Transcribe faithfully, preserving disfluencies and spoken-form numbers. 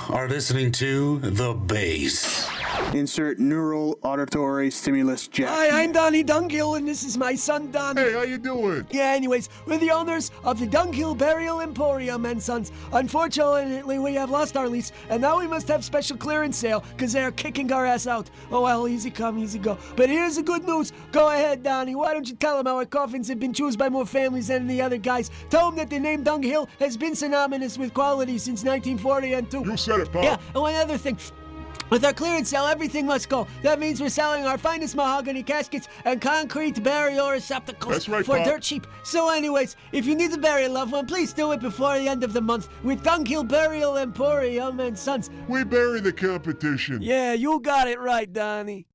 are listening to The Base. Insert neural auditory stimulus jet. Hi, I'm Donnie Dunghill, and this is my son, Donnie. Hey, how you doing? Yeah, anyways, we're the owners of the Dunghill Burial Emporium and Sons. Unfortunately, we have lost our lease, and now we must have special clearance sale, because they're kicking our ass out. Oh, well, easy come, easy go. But here's the good news. Go ahead, Donnie. Why don't you tell them how our coffins have been chosen by more families than the other guys? Tell them that the name Dunghill has been synonymous with quality since nineteen forty and two. You said it, Pop. Yeah, and one other thing. With our clearance sale, everything must go. That means we're selling our finest mahogany caskets and concrete burial receptacles That's right, for Pop. dirt cheap. So anyways, if you need to bury a loved one, please do it before the end of the month with Dunghill Burial Emporium and Sons. We bury the competition. Yeah, you got it right, Donnie.